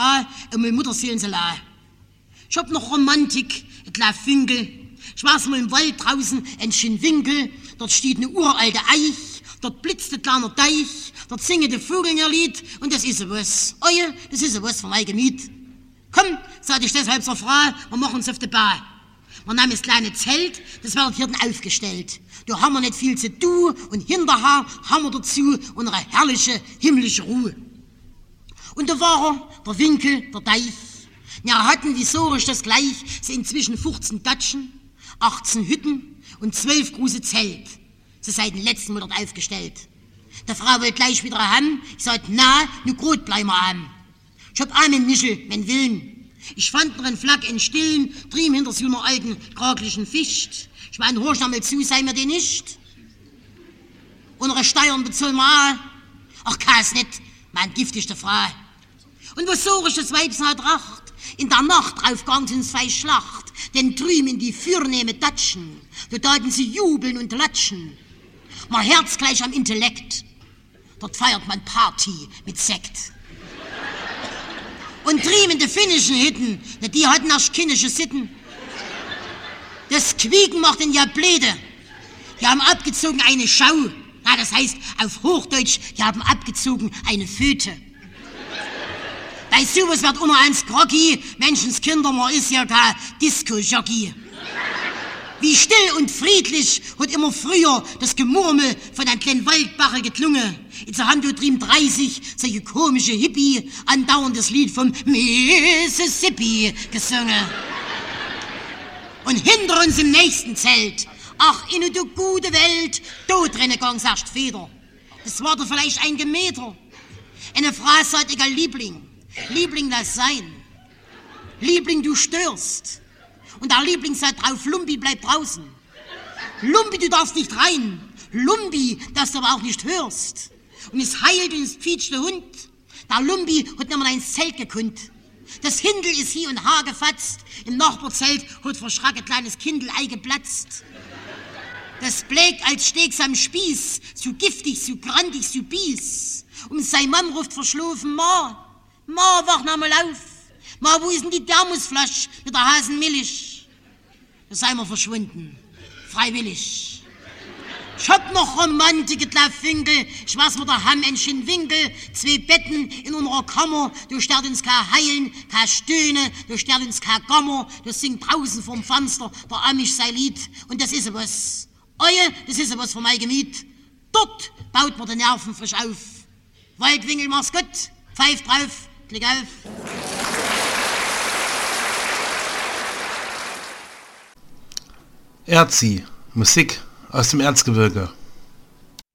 Frau und meine Mutter sehen sie la. Ich hab noch Romantik, ein kleines Winkel. Ich war's mal im Wald draußen, ein schönen Winkel. Dort steht eine uralte Eich, dort blitzt ein kleiner Deich, dort singen die Vögel ihr Lied und das ist was. Oje, das ist was von meinem Gemüt. Komm, sagte ich deshalb zur Frau, wir machen's auf die Bahn. Wir nahmen das kleine Zelt, das wird hier aufgestellt. Da haben wir nicht viel zu tun und hinterher haben wir dazu unsere herrliche himmlische Ruhe. Und da war der Winkel, der Deich. Ja, hatten die Sorisch das gleich, sie inzwischen 15 Datschen, 18 Hütten und 12 große Zelt. Sie seit dem letzten Mal dort aufgestellt. Der Frau wollte gleich wieder haben. Ich sagte, na, nu gut bleiben wir haben. Ich hab einen Nischel, mein Willen. Ich fand noch einen Flack in Stillen, trieb hinter so einer alten, kraglichen Ficht. Ich mein, horch einmal zu, sei mir die nicht. Unsere Steuern bezahlen wir auch. Ach, kann's nicht, mein giftigste Frau. Und was Sorisch das Weibs hat Racht, in der Nacht draufgegangen sind zwei Schlacht, denn drüben in die fürnehme Datschen, da taten sie jubeln und latschen. Mein Herz gleich am Intellekt, dort feiert man Party mit Sekt. Und drüben in die finnischen Hütten, die hatten erst kindische Sitten. Das Quieken macht den ja bläde. Die haben abgezogen eine Schau, ja, das heißt auf Hochdeutsch, die haben abgezogen eine Föte. Bei sowas wird immer eins groggy, Menschenskinder, man ist ja kein Disco-Jockey. Wie still und friedlich hat immer früher das Gemurmel von einem kleinen Waldbache geklungen. Jetzt haben wir drüben 30 solche komische Hippie andauernd das Lied vom Mississippi gesungen. Und hinter uns im nächsten Zelt, ach, in der gute Welt, da drinnen gang's erst Feder. Das war doch vielleicht ein Gemeter. Eine Frau sagt, egal Liebling. Liebling, lass sein. Liebling, du störst. Und der Liebling sagt drauf, Lumpi, bleib draußen. Lumpi, du darfst nicht rein. Lumpi, dass du aber auch nicht hörst. Und es heilt und es quietscht der Hund. Der Lumpi hat nicht mal ins Zelt gekunnt. Das Hindel ist hier und Haar gefatzt. Im Nachbarzelt hat verschreckt ein kleines Kindel-Ei geplatzt. Das blägt als Steaks am Spieß, so giftig, so grandig, so bies. Und sein Mann ruft verschlafen, Ma, wach noch mal auf. Ma, wo ist denn die Thermosflasche mit der Hasenmilch? Da sei wir verschwunden. Freiwillig. Ich hab noch Romantik, Winkel. Ich weiß, wir da haben einen schönen Winkel. 2 Betten in unserer Kammer. Du stört uns kein Heilen, kein Stöhne. Du stört uns kein Gammer. Das singt draußen vorm Fenster der Amish sein Lied. Und das ist was. Oje, das ist was von meinem Gemüt. Dort baut man die Nerven frisch auf. Waldwinkel, mach's gut. Pfeif drauf. Klick auf. Erzi, Musik aus dem Erzgebirge.